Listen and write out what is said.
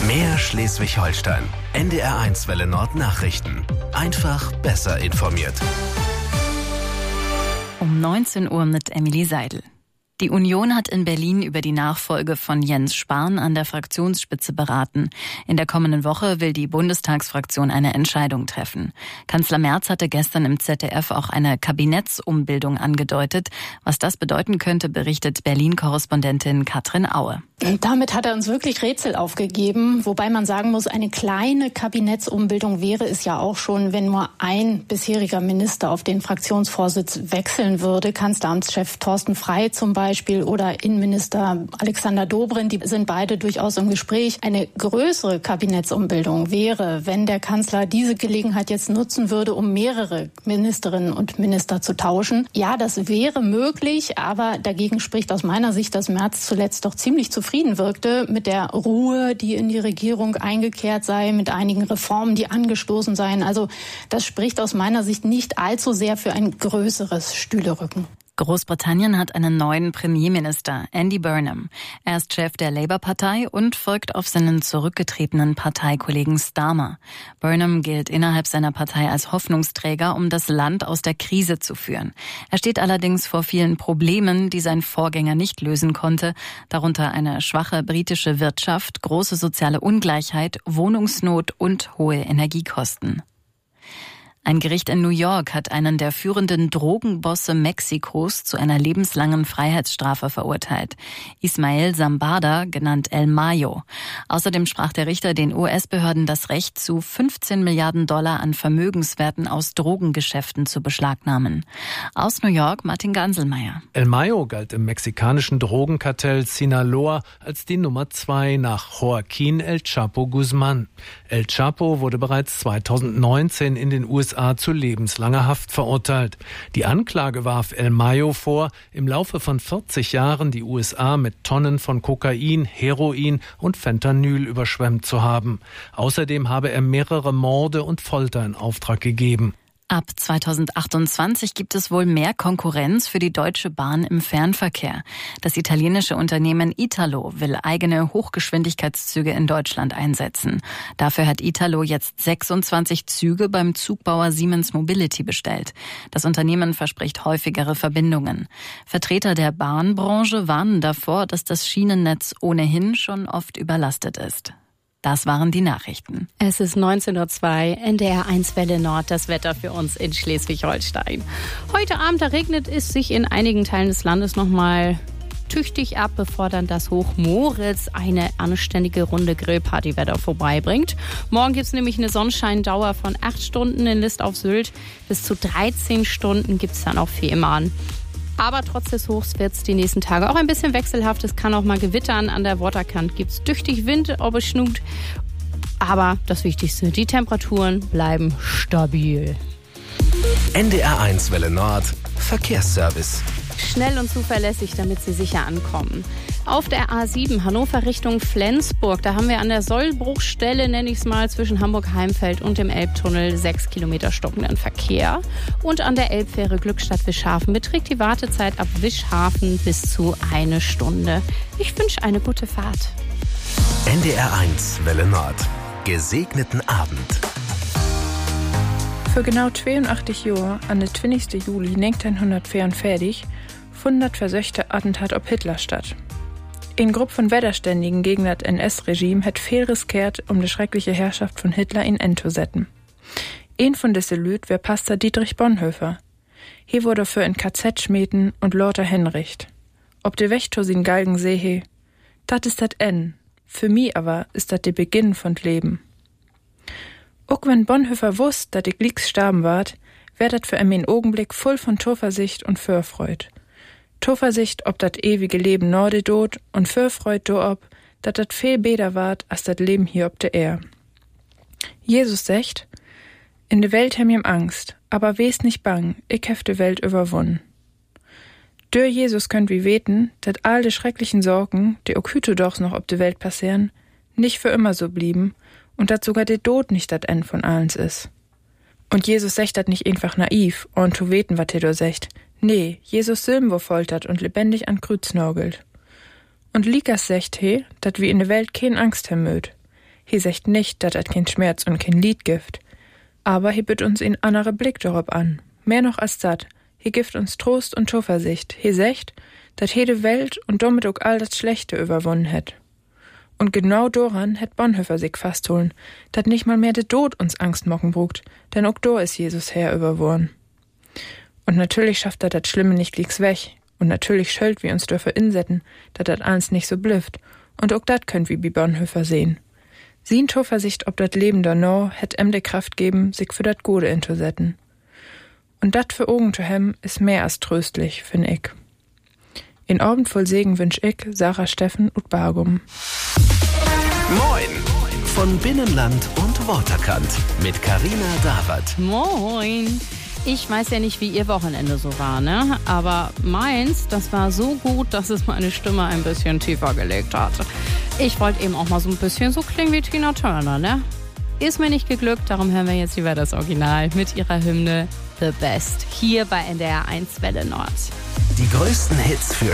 Mehr Schleswig-Holstein. NDR1 Welle Nord Nachrichten. Einfach besser informiert. Um 19 Uhr mit Emily Seidel. Die Union hat in Berlin über die Nachfolge von Jens Spahn an der Fraktionsspitze beraten. In der kommenden Woche will die Bundestagsfraktion eine Entscheidung treffen. Kanzler Merz hatte gestern im ZDF auch eine Kabinettsumbildung angedeutet. Was das bedeuten könnte, berichtet Berlin-Korrespondentin Katrin Aue. Damit hat er uns wirklich Rätsel aufgegeben, wobei man sagen muss, eine kleine Kabinettsumbildung wäre es ja auch schon, wenn nur ein bisheriger Minister auf den Fraktionsvorsitz wechseln würde. Kanzleramtschef Thorsten Frey zum Beispiel oder Innenminister Alexander Dobrindt, die sind beide durchaus im Gespräch. Eine größere Kabinettsumbildung wäre, wenn der Kanzler diese Gelegenheit jetzt nutzen würde, um mehrere Ministerinnen und Minister zu tauschen. Ja, das wäre möglich, aber dagegen spricht aus meiner Sicht, dass Merz zuletzt doch ziemlich zufrieden wirkte mit der Ruhe, die in die Regierung eingekehrt sei, mit einigen Reformen, die angestoßen seien. Also das spricht aus meiner Sicht nicht allzu sehr für ein größeres Stühlerücken. Großbritannien hat einen neuen Premierminister, Andy Burnham. Er ist Chef der Labour-Partei und folgt auf seinen zurückgetretenen Parteikollegen Starmer. Burnham gilt innerhalb seiner Partei als Hoffnungsträger, um das Land aus der Krise zu führen. Er steht allerdings vor vielen Problemen, die sein Vorgänger nicht lösen konnte, darunter eine schwache britische Wirtschaft, große soziale Ungleichheit, Wohnungsnot und hohe Energiekosten. Ein Gericht in New York hat einen der führenden Drogenbosse Mexikos zu einer lebenslangen Freiheitsstrafe verurteilt. Ismael Zambada, genannt El Mayo. Außerdem sprach der Richter den US-Behörden das Recht zu, 15 Milliarden Dollar an Vermögenswerten aus Drogengeschäften zu beschlagnahmen. Aus New York, Martin Ganselmeier. El Mayo galt im mexikanischen Drogenkartell Sinaloa als die Nummer 2 nach Joaquín El Chapo Guzmán. El Chapo wurde bereits 2019 in den USA zu lebenslanger Haft verurteilt. Die Anklage warf El Mayo vor, im Laufe von 40 Jahren die USA mit Tonnen von Kokain, Heroin und Fentanyl überschwemmt zu haben. Außerdem habe er mehrere Morde und Folter in Auftrag gegeben. Ab 2028 gibt es wohl mehr Konkurrenz für die Deutsche Bahn im Fernverkehr. Das italienische Unternehmen Italo will eigene Hochgeschwindigkeitszüge in Deutschland einsetzen. Dafür hat Italo jetzt 26 Züge beim Zugbauer Siemens Mobility bestellt. Das Unternehmen verspricht häufigere Verbindungen. Vertreter der Bahnbranche warnen davor, dass das Schienennetz ohnehin schon oft überlastet ist. Das waren die Nachrichten. Es ist 19:02 Uhr, NDR1 Welle Nord, das Wetter für uns in Schleswig-Holstein. Heute Abend regnet es sich in einigen Teilen des Landes nochmal tüchtig ab, bevor dann das Hoch Moritz eine anständige Runde Grillpartywetter vorbeibringt. Morgen gibt es nämlich eine Sonnenscheindauer von 8 Stunden in List auf Sylt. Bis zu 13 Stunden gibt es dann auf Fehmarn. Aber trotz des Hochs wird es die nächsten Tage auch ein bisschen wechselhaft. Es kann auch mal gewittern. An der Waterkant gibt es tüchtig Wind, ob es schnut. Aber das Wichtigste, die Temperaturen bleiben stabil. NDR1 Welle Nord Verkehrsservice. Schnell und zuverlässig, damit Sie sicher ankommen. Auf der A7 Hannover Richtung Flensburg, da haben wir an der Sollbruchstelle, nenne ich es mal, zwischen Hamburg-Heimfeld und dem Elbtunnel 6 Kilometer stockenden Verkehr. Und an der Elbfähre Glückstadt-Wischhafen beträgt die Wartezeit ab Wischhafen bis zu 1 Stunde. Ich wünsche eine gute Fahrt. NDR1 Welle Nord. Gesegneten Abend. Für genau 82 Jahre, an den 20. Juli 1944, fand das versöchte Attentat auf Hitler statt. Eine Gruppe von Widerständigen gegen das NS-Regime hat viel riskiert, um die schreckliche Herrschaft von Hitler in End zu setzen. Ein von diesen Lüt wär Pastor Dietrich Bonhoeffer. Hier wurde für ein KZ schmieden und Lothar Henricht. Ob de Weg to sin Galgen sehe, dat ist dat N. Für mi aber ist dat de Beginn von Leben. Auch wenn Bonhoeffer wusst, dat die Glicks starben ward, wär dat für ihn ein Augenblick voll von Zuversicht und Vorfreud. Zuversicht, ob dat ewige Leben nor de Tod und Vorfreud do ob, dat dat viel besser ward, als dat Leben hier ob de Er. Jesus sagt, in de Welt hem ihm Angst, aber wes nicht bang, ich hef de Welt überwunnen. Durch Jesus könnt wir weten, dat all de schrecklichen Sorgen, die auch hüte doch noch ob de Welt passieren, nicht für immer so blieben und dat sogar de Tod nicht dat End von allens is. Und Jesus sagt dat nicht einfach naiv, und zu weten, wat er do sagt. Nee, Jesus Silben wo foltert und lebendig an Krüz norgelt. Und Likas sagt he, dat wir in de Welt kein Angst hem möt. He sagt nicht, dat kein Schmerz und kein Lied gibt. Aber he bitt uns in andere Blick darauf an. Mehr noch als dat. He gibt uns Trost und Zuversicht. He sagt, dat jede Welt und damit auch all das Schlechte überwunnen hätt. Und genau daran hätt Bonhoeffer sich fastholen, dat nicht mal mehr der Tod uns Angst mocken brugt, denn auch da ist Jesus Herr überwunden. Und natürlich schafft dat Schlimme nicht glicks weg. Und natürlich schöllt wir uns dürfen insetten, dat alles nicht so blüfft. Und auch dat könnt wir wie Bonhoeffer sehen. Sien Zuversicht ob dat Leben danach hätt de Kraft geben, sich für dat Gute inzusetzen. Und dat für Augen zu hem ist mehr als tröstlich, find ich. In Abend voll Segen wünsch ich, Sarah Steffen und Bargum. Moin von Binnenland und Waterkant mit Carina Dawert. Moin. Ich weiß ja nicht, wie ihr Wochenende so war, ne? Aber meins, das war so gut, dass es meine Stimme ein bisschen tiefer gelegt hat. Ich wollte eben auch mal so ein bisschen so klingen wie Tina Turner, ne? Ist mir nicht geglückt, darum hören wir jetzt lieber das Original mit ihrer Hymne The Best hier bei NDR 1 Welle Nord. Die größten Hits für